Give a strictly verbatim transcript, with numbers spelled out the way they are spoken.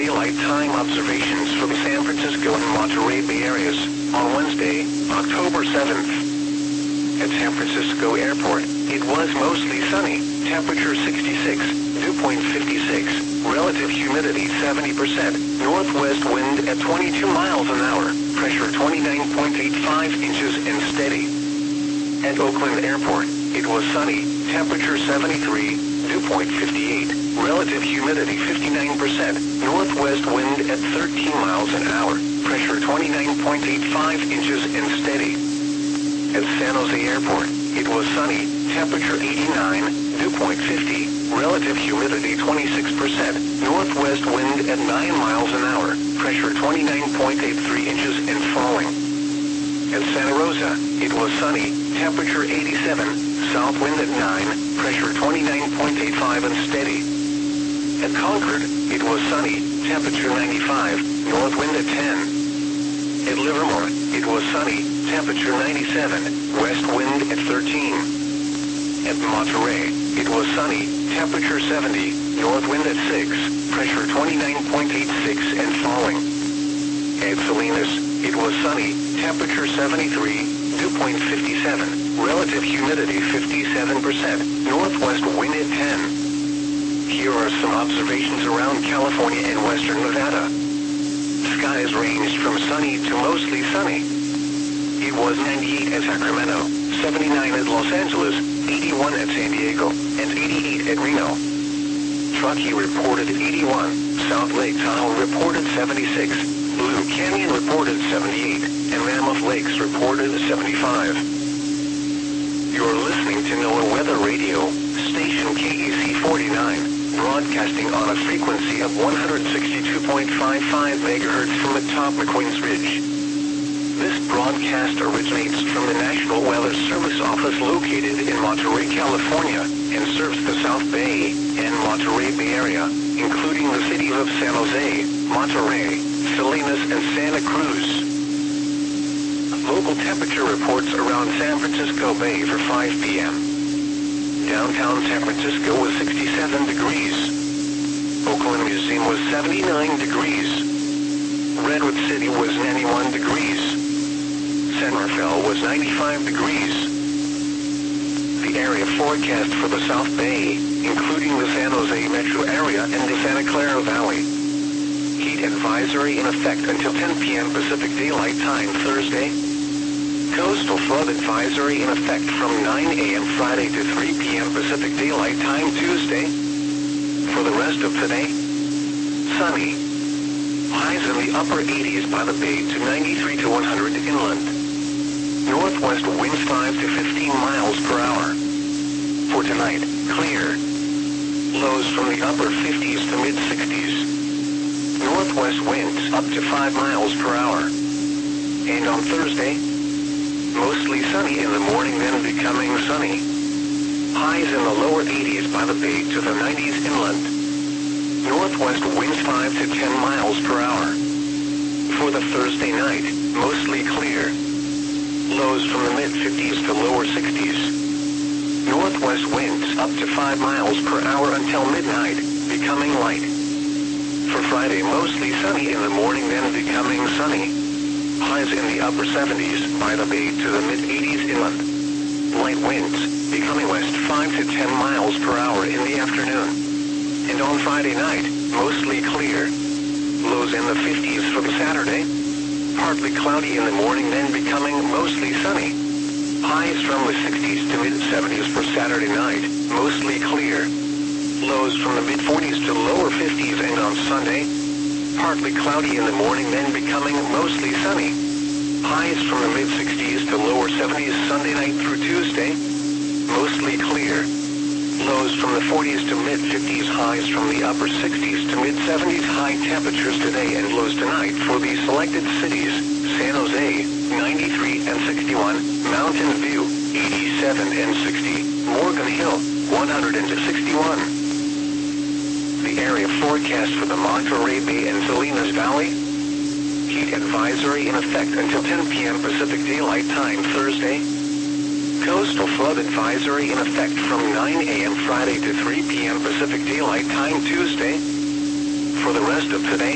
daylight time observations for the San Francisco and Monterey Bay areas on Wednesday, October seventh. At San Francisco Airport, it was mostly sunny, temperature sixty-six, dew point fifty-six, relative humidity seventy percent, northwest wind at twenty-two miles an hour, pressure twenty-nine point eight five inches and steady. At Oakland Airport, it was sunny, temperature seventy-three, dew point fifty-eight, relative humidity fifty-nine percent, northwest wind at thirteen miles an hour, pressure twenty-nine point eight five inches and steady. At San Jose Airport, it was sunny, temperature eighty-nine, dew point fifty, relative humidity twenty-six percent, northwest wind at nine miles an hour, pressure twenty-nine point eight three inches and falling. At Santa Rosa, it was sunny, temperature eighty-seven, south wind at nine, pressure twenty-nine point eight five and steady. At Concord, it was sunny, temperature ninety-five, north wind at ten. At Livermore, it was sunny, temperature ninety-seven, west wind at thirteen. At Monterey, it was sunny, temperature seventy, north wind at six, pressure twenty-nine point eight six and falling. At Salinas, it was sunny, temperature seventy-three, dew point fifty-seven, relative humidity fifty-seven percent, northwest wind at ten. Here are some observations around California and western Nevada. Skies ranged from sunny to mostly sunny. It was ninety-eight at Sacramento, seventy-nine at Los Angeles, eighty-one at San Diego, and eighty-eight at Reno. Truckee reported eighty-one, South Lake Tahoe reported seventy-six, Blue Canyon reported seventy-eight, and Mammoth Lakes reported seventy-five. You're listening to NOAA Weather Radio, station K E C forty-nine. Broadcasting on a frequency of one hundred sixty-two point five five megahertz from atop McQueen's Ridge. This broadcast originates from the National Weather Service office located in Monterey, California, and serves the South Bay and Monterey Bay area, including the cities of San Jose, Monterey, Salinas, and Santa Cruz. Local temperature reports around San Francisco Bay for five p m Downtown San Francisco was sixty-seven degrees. Oakland Museum was seventy-nine degrees. Redwood City was ninety-one degrees. San Rafael was ninety-five degrees. The area forecast for the South Bay, including the San Jose metro area and the Santa Clara Valley. Heat advisory in effect until ten p m Pacific Daylight Time Thursday. Coastal flood advisory in effect from nine a m Friday to three p m Pacific Daylight Time Tuesday. For the rest of today, sunny. Highs in the upper eighties by the bay to ninety-three to one hundred inland. Northwest winds five to fifteen miles per hour. For tonight, clear. Lows from the upper fifties to mid sixties. Northwest winds up to five miles per hour. And on Thursday, mostly sunny in the morning, then becoming sunny. Highs in the lower eighties by the bay to the nineties inland. Northwest winds five to ten miles per hour. For the Thursday night, mostly clear. Lows from the mid fifties to lower sixties. Northwest winds up to five miles per hour until midnight, becoming light. For Friday, mostly sunny in the morning, then becoming sunny. Highs in the upper seventies by the bay to the mid eighties inland. Light winds, becoming west five to ten miles per hour in the afternoon. And on Friday night, mostly clear. Lows in the fifties for the Saturday. Partly cloudy in the morning, then becoming mostly sunny. Highs from the sixties to mid seventies for Saturday night, mostly clear. Lows from the mid forties to lower fifties, and on Sunday, partly cloudy in the morning, then becoming mostly sunny. Highs from the mid sixties to lower seventies Sunday night through Tuesday. Mostly clear. Lows from the forties to mid fifties, highs from the upper sixties to mid seventies. High temperatures today and lows tonight for the selected cities: San Jose, ninety-three and sixty-one, Mountain View, eighty-seven and sixty, Morgan Hill, one hundred sixty-one. The area forecast for the Monterey Bay and Salinas Valley. Heat advisory in effect until ten p m Pacific Daylight Time Thursday. Coastal flood advisory in effect from nine a m Friday to three p m Pacific Daylight Time Tuesday. For the rest of today,